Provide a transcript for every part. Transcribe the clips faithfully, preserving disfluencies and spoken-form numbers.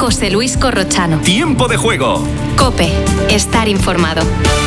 José Luis Corrochano. Tiempo de juego. COPE. Estar informado.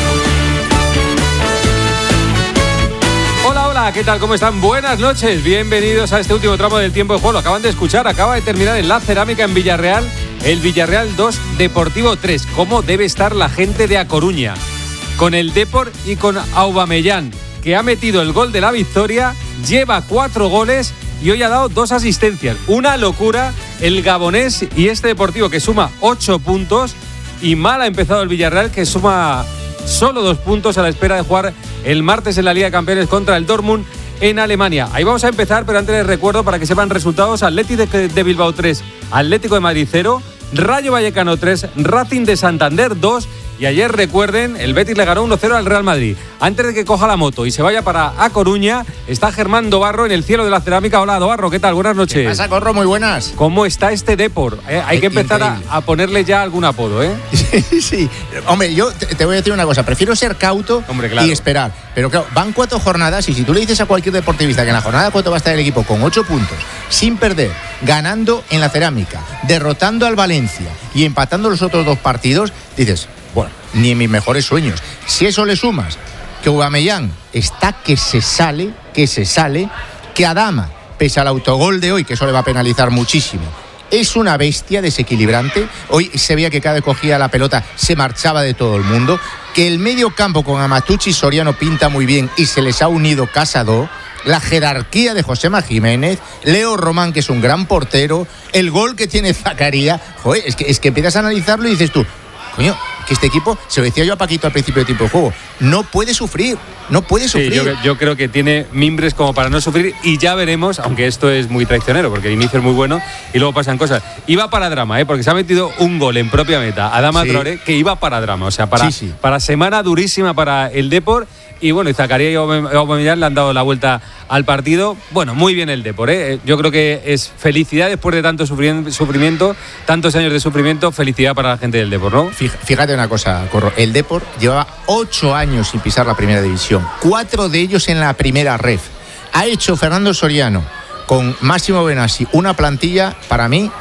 Hola, hola, ¿qué tal? ¿Cómo están? Buenas noches, bienvenidos a este último tramo del tiempo de juego. Lo acaban de escuchar, acaba de terminar en la Cerámica en Villarreal, el Villarreal dos, Deportivo tres. ¿Cómo debe estar la gente de A Coruña? Con el Depor y con Aubameyang, que ha metido el gol de la victoria, lleva cuatro goles y hoy ha dado dos asistencias. Una locura el gabonés y este Deportivo que suma ocho puntos, y mal ha empezado el Villarreal, que suma solo dos puntos a la espera de jugar el martes en la Liga de Campeones contra el Dortmund en Alemania. Ahí vamos a empezar, pero antes les recuerdo para que sepan resultados: Atlético de, de Bilbao tres, Atlético de Madrid cero, Rayo Vallecano tres, Racing de Santander dos. Y ayer, recuerden, el Betis le ganó uno cero al Real Madrid. Antes de que coja la moto y se vaya para A Coruña, está Germán Dobarro en el cielo de la Cerámica. Hola, Dobarro, ¿qué tal? Buenas noches. ¿Qué pasa, Corro? Muy buenas. ¿Cómo está este Depor? Eh, hay que empezar a, a ponerle ya algún apodo, ¿eh? Sí, sí. Hombre, yo te, te voy a decir una cosa. Prefiero ser cauto Hombre, claro. y esperar. Pero claro, van cuatro jornadas y si tú le dices a cualquier deportivista que en la jornada cuatro va a estar el equipo con ocho puntos, sin perder, ganando en la Cerámica, derrotando al Valencia y empatando los otros dos partidos, dices, bueno, ni en mis mejores sueños. Si eso le sumas que Aubameyang está que se sale, que se sale, que Adama, pese al autogol de hoy, que eso le va a penalizar muchísimo, es una bestia desequilibrante. Hoy se veía que cada vez cogía la pelota se marchaba de todo el mundo, que el medio campo con Amatucci y Soriano pinta muy bien y se les ha unido Casado, la jerarquía de Josema Jiménez, Leo Román, que es un gran portero, el gol que tiene Zakaria. Joder, es que, es que empiezas a analizarlo y dices tú, coño, que este equipo, se lo decía yo a Paquito al principio del tiempo de juego, no puede sufrir, no puede sufrir. Sí, yo, yo creo que tiene mimbres como para no sufrir, y ya veremos, aunque esto es muy traicionero, porque el inicio es muy bueno y luego pasan cosas. Iba para drama, ¿eh? Porque se ha metido un gol en propia meta, Adama sí. Traoré, que iba para drama, o sea, para, sí, sí. para semana durísima para el Depor. Y bueno, y Zakaria y Aubameyang le han dado la vuelta al partido. Bueno, muy bien el Depor, ¿eh? Yo creo que es felicidad después de tanto sufrimiento, tantos años de sufrimiento, felicidad para la gente del Depor, ¿no? Fíjate una cosa, Corro, el Depor llevaba ocho años sin pisar la primera división, cuatro de ellos en la primera ref. Ha hecho Fernando Soriano con Máximo Benassi una plantilla, para mí,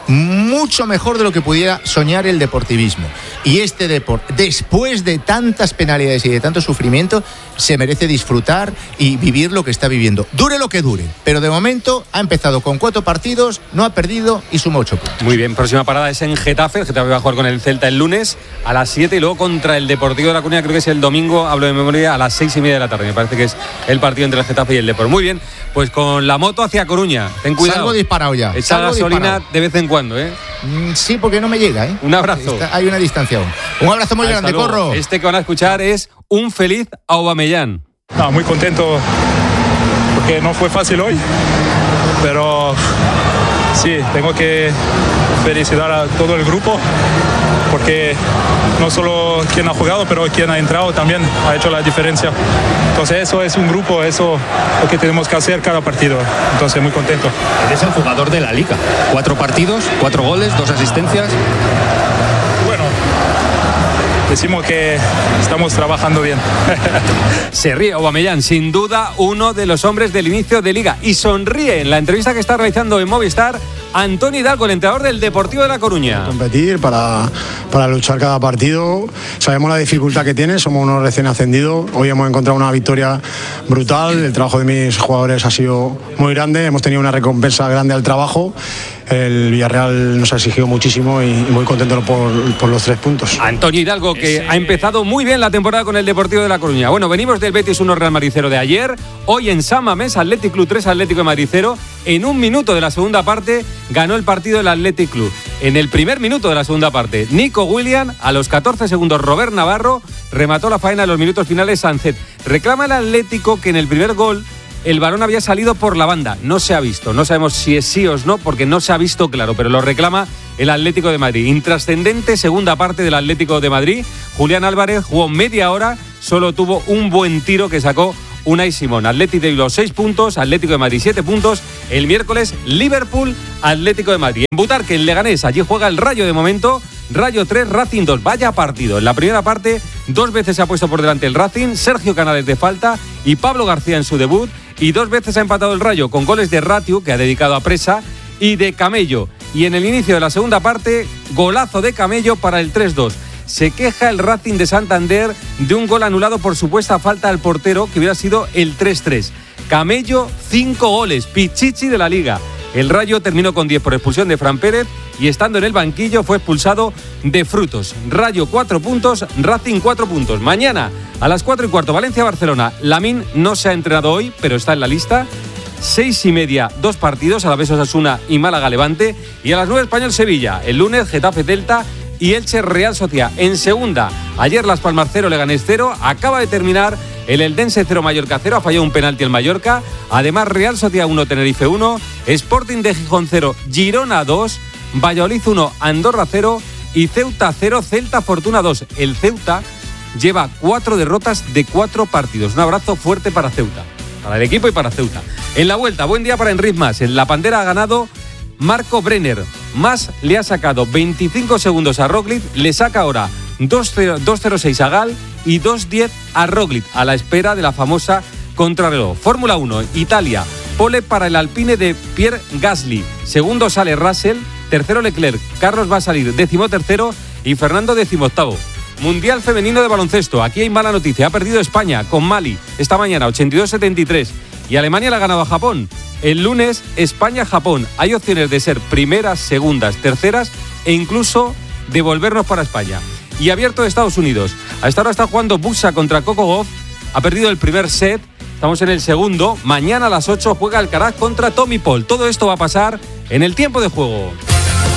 mucho mejor de lo que pudiera soñar el deportivismo. Y este Depor, después de tantas penalidades y de tanto sufrimiento, se merece disfrutar y vivir lo que está viviendo. Dure lo que dure, pero de momento ha empezado con cuatro partidos, no ha perdido y suma ocho puntos. Muy bien, próxima parada es en Getafe. El Getafe va a jugar con el Celta el lunes a las siete y luego contra el Deportivo de La Coruña, creo que es el domingo, hablo de memoria, a las seis y media de la tarde. Me parece que es el partido entre el Getafe y el Depor. Muy bien, pues con la moto hacia Coruña, ten cuidado. Salgo disparado ya. Echa gasolina disparado de vez en cuando, ¿eh? Mm, sí, porque no me llega, ¿eh? Un abrazo. Está, hay una distancia aún. Un abrazo muy Hasta grande, luego. Corro. Este que van a escuchar es un feliz Aubameyang. No, muy contento porque no fue fácil hoy, pero sí, tengo que felicitar a todo el grupo porque no solo quien ha jugado, pero quien ha entrado también ha hecho la diferencia. Entonces eso es un grupo, eso es lo que tenemos que hacer cada partido. Entonces muy contento. Eres el jugador de la Liga. Cuatro partidos, cuatro goles, dos asistencias. Bueno, decimos que estamos trabajando bien. Se ríe Aubameyang, sin duda uno de los hombres del inicio de Liga, y sonríe en la entrevista que está realizando en Movistar Antonio Hidalgo, el entrenador del Deportivo de La Coruña. Competir para, para luchar cada partido. Sabemos la dificultad que tiene, somos unos recién ascendidos. Hoy hemos encontrado una victoria brutal. El trabajo de mis jugadores ha sido muy grande. Hemos tenido una recompensa grande al trabajo. El Villarreal nos ha exigido muchísimo y muy contento por, por los tres puntos. Antonio Hidalgo, que Ese... ha empezado muy bien la temporada con el Deportivo de La Coruña. Bueno, venimos del Betis uno Real Madrid cero de ayer. Hoy en San Mamés, Athletic Club tres, Atlético de Madrid cero. En un minuto de la segunda parte ganó el partido el Athletic Club. En el primer minuto de la segunda parte, Nico Williams, a los catorce segundos Robert Navarro, remató la faena en los minutos finales Sánchez. Reclama el Atlético que en el primer gol el balón había salido por la banda. No se ha visto, no sabemos si es sí o no, porque no se ha visto claro, pero lo reclama el Atlético de Madrid. Intrascendente segunda parte del Atlético de Madrid. Julián Álvarez jugó media hora, solo tuvo un buen tiro que sacó Unai Simón. Atlético de Bilbao seis puntos, Atlético de Madrid siete puntos. El miércoles Liverpool, Atlético de Madrid. En Butarque, en Leganés, allí juega el Rayo de momento. Rayo tres, Racing dos. Vaya partido. En la primera parte, dos veces se ha puesto por delante el Racing. Sergio Canales de falta y Pablo García en su debut. Y dos veces ha empatado el Rayo con goles de Ratiu, que ha dedicado a Presa, y de Camello. Y en el inicio de la segunda parte, golazo de Camello para el tres dos. Se queja el Racing de Santander de un gol anulado por supuesta falta al portero, que hubiera sido el tres tres. Camello, cinco goles, pichichi de la Liga. El Rayo terminó con diez por expulsión de Fran Pérez y estando en el banquillo fue expulsado de Frutos. Rayo cuatro puntos, Racing cuatro puntos. Mañana a las cuatro y cuarto, Valencia-Barcelona. Lamine no se ha entrenado hoy, pero está en la lista. Seis y media, dos partidos, Alavés Osasuna y Málaga-Levante. Y a las nueve, Español-Sevilla. El lunes, Getafe-Celta y Elche-Real Sociedad. En segunda, ayer Las Palmas cero, Leganés cero. Acaba de terminar el Eldense cero, Mallorca cero. Ha fallado un penalti el Mallorca. Además, Real Sociedad uno, Tenerife uno. Sporting de Gijón cero, Girona dos. Valladolid uno, Andorra cero. Y Ceuta cero, Celta Fortuna dos. El Ceuta lleva cuatro derrotas de cuatro partidos. Un abrazo fuerte para Ceuta, para el equipo y para Ceuta. En la vuelta, buen día para Enric Mas. En la Pantera ha ganado Marco Brenner. Mas le ha sacado veinticinco segundos a Roglic, le saca ahora dos cero seis a Gal y dos diez a Roglic, a la espera de la famosa contrarreloj. Fórmula uno, Italia, pole para el Alpine de Pierre Gasly. Segundo sale Russell, tercero Leclerc, Carlos va a salir decimotercero y Fernando decimoctavo. Mundial femenino de baloncesto, aquí hay mala noticia, ha perdido España con Mali esta mañana ochenta y dos setenta y tres y Alemania la ha ganado a Japón. El lunes, España-Japón. Hay opciones de ser primeras, segundas, terceras e incluso de volvernos para España. Y abierto de Estados Unidos. A esta hora está jugando Buxa contra Coco Gauff. Ha perdido el primer set. Estamos en el segundo. Mañana a las ocho juega Alcaraz contra Tommy Paul. Todo esto va a pasar en el tiempo de juego.